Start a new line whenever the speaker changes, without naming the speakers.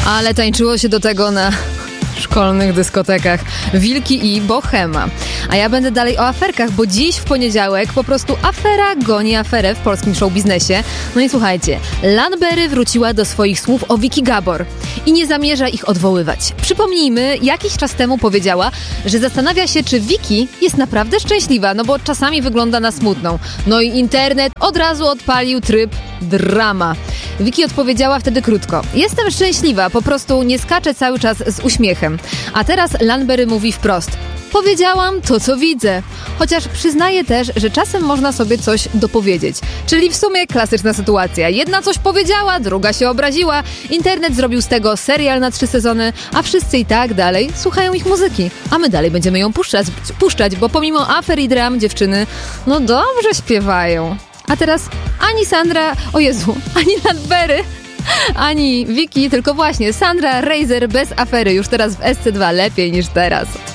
Ale tańczyło się do tego na szkolnych dyskotekach. Wilki i Bohema. A ja będę dalej o aferkach, bo dziś w poniedziałek po prostu afera goni aferę w polskim showbiznesie. No i słuchajcie, Lanberry wróciła do swoich słów o Vicky Gabor i nie zamierza ich odwoływać. Przypomnijmy, jakiś czas temu powiedziała, że zastanawia się, czy Vicky jest naprawdę szczęśliwa, no bo czasami wygląda na smutną. No i internet od razu odpalił tryb drama. Vicky odpowiedziała wtedy krótko: jestem szczęśliwa, po prostu nie skaczę cały czas z uśmiechem. A teraz Lanberry mówi wprost: powiedziałam to, co widzę. Chociaż przyznaje też, że czasem można sobie coś dopowiedzieć. Czyli w sumie klasyczna sytuacja. Jedna coś powiedziała, druga się obraziła. Internet zrobił z tego serial na 3 sezony, a wszyscy i tak dalej słuchają ich muzyki. A my dalej będziemy ją puszczać, bo pomimo afer i dram dziewczyny, no dobrze śpiewają. A teraz ani Lanberry, ani Vicky, tylko właśnie Sandra Reiser bez afery. Już teraz w SC2 lepiej niż teraz.